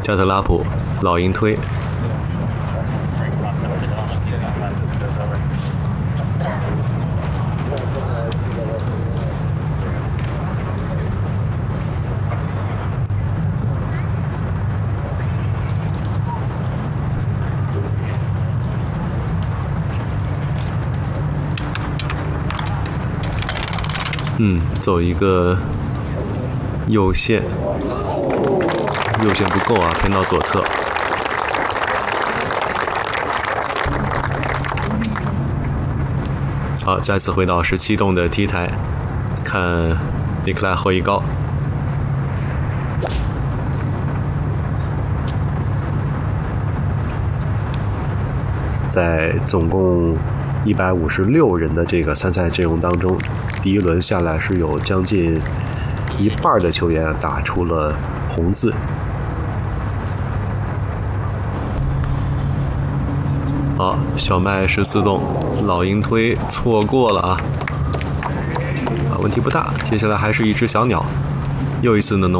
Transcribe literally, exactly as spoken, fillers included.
加特拉普老鹰推。嗯，走一个右线，右线不够啊，偏到左侧。好，再次回到十七洞的 T 台，看尼克莱后一高。在总共一百五十六人的这个参赛阵容当中，第一轮下来是有将近一半的球员打出了红字。好，小麦十四洞老鹰推错过了啊，啊，问题不大。接下来还是一只小鸟，又一次呢能